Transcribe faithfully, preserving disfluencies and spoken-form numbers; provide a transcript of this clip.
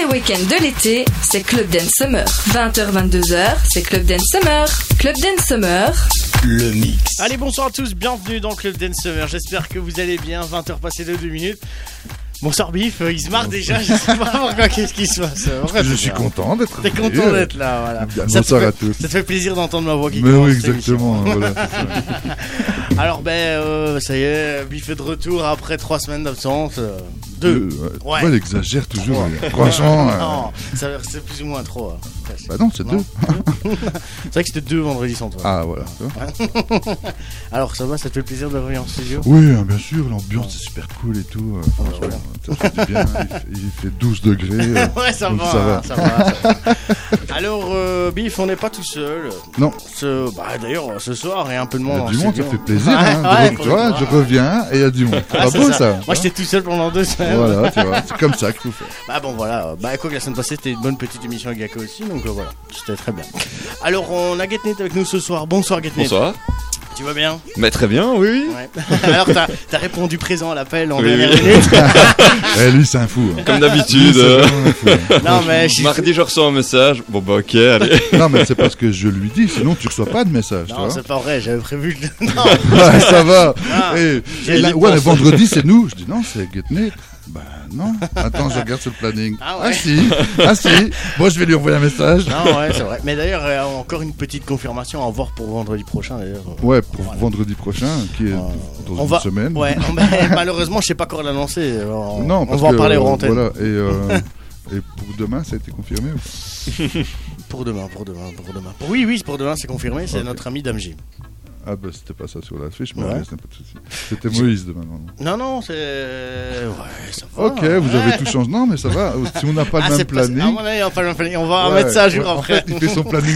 les week-ends de l'été, c'est Club Dance Summer. vingt heures vingt-deux heures, c'est Club Dance Summer. Club Dance Summer, le mix. Allez, bonsoir à tous, bienvenue dans Club Dance Summer. J'espère que vous allez bien. vingt heures passées de deux minutes. Bonsoir Biff, il se marre déjà, je sais pas pourquoi, qu'est-ce qui se passe. Bref, je suis bien. content d'être là. T'es content d'être là, voilà. Bien, ça bonsoir fait, à tous. Ça te fait plaisir d'entendre ma voix qui Mais commence. oui, exactement. Voilà, alors, ben, euh, ça y est, Biff est de retour après trois semaines d'absence. Euh, deux. Euh, ouais. ouais, il exagère toujours. Franchement. Euh... Non, ça, c'est plus ou moins trop. Hein. Bah non, c'est non. deux. C'est vrai que c'était deux vendredis sans toi. Ah, voilà. Alors, ça va, ça te fait plaisir de revenir en studio? Oui, bien sûr, l'ambiance est super cool et tout. Euh, oh, voilà. Ça fait du bien. Il fait, il fait douze degrés. Euh, ouais, ça va, ça va. Ça va, ça va. Alors, euh, Biff, on n'est pas tout seul. Non. Ce, bah, d'ailleurs, ce soir, il y a un peu de monde. Il y a du monde, ça fait plaisir. Ouais, hein, ouais, de, tu vois, je reviens et il y a du monde. Ah, c'est pas beau ça. ça. Moi, j'étais tout seul pendant deux semaines. Voilà, tu vois, c'est comme ça qu'il faut faire. Bah bon, voilà. Bah, quoi que la semaine passée, c'était une bonne petite émission avec Gaka aussi, donc euh, voilà, c'était très bien. Alors, on a Getnet avec nous ce soir. Bonsoir, Getnet. Bonsoir. Tu vas bien? Mais très bien, oui. Ouais. Alors, t'as, t'as répondu présent à l'appel en oui, dernière oui. minute. Eh, lui, c'est un fou. Hein. Comme d'habitude. Lui, euh... un fou, hein. Non, mais je... Mardi, je reçois un message. Bon, bah, ok, allez. Non, mais c'est parce que je lui dis, sinon tu reçois pas de message. Non, tu vois c'est pas vrai, j'avais prévu. Le... Non, ouais, ça va. Ah, et, et là, ouais, le vendredi, c'est nous. Je dis non, c'est Getnet. Bah non. Attends, je regarde sur le planning. Ah, ouais. ah si, ah si. Moi, je vais lui envoyer un message. Non, ouais, c'est vrai. Mais d'ailleurs, euh, encore une petite confirmation à voir pour vendredi prochain. D'ailleurs. Ouais, pour voilà. vendredi prochain, qui est euh, dans on une va... semaine. Ouais, mais malheureusement, je sais pas encore l'annoncer. On... Non, on parce va en que, parler euh, hors antenne. Voilà. Et, euh, et pour demain, ça a été confirmé ou pas? Pour demain, pour demain, pour demain. Oui, oui, pour demain, c'est confirmé. C'est okay. notre ami Damji. Ah bah c'était pas ça sur la fiche, mais ouais. ouais, c'était pas de souci. C'était Moïse demain. Non, non, non, c'est... Ouais, ça va. Ok, vous avez tout changé. Non, mais ça va. Si on n'a pas ah, le même planning... Pas... Ah, on, est, on, va, on va ouais, mettre ça à jour ouais, après. En fait, il fait son planning